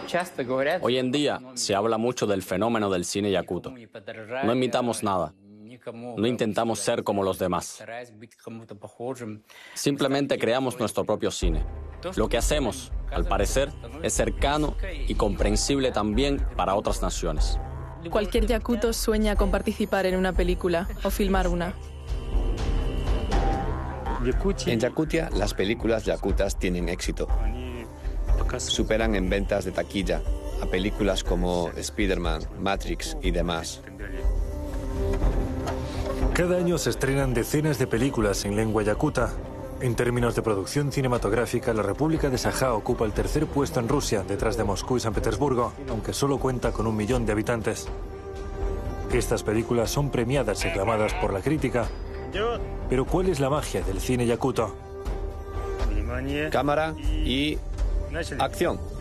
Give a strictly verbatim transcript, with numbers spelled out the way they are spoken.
Hoy en día se habla mucho del fenómeno del cine yakuto. No imitamos nada. No intentamos ser como los demás. Simplemente creamos nuestro propio cine. Lo que hacemos, al parecer, es cercano y comprensible también para otras naciones. Cualquier yakuto sueña con participar en una película o filmar una. En Yakutia, las películas yakutas tienen éxito. Superan en ventas de taquilla a películas como Spider-Man, Matrix y demás. Cada año se estrenan decenas de películas en lengua yakuta. En términos de producción cinematográfica, la República de Sajá ocupa el tercer puesto en Rusia, detrás de Moscú y San Petersburgo, aunque solo cuenta con un millón de habitantes. Estas películas son premiadas y aclamadas por la crítica. Pero ¿cuál es la magia del cine yakuto? Cámara y acción.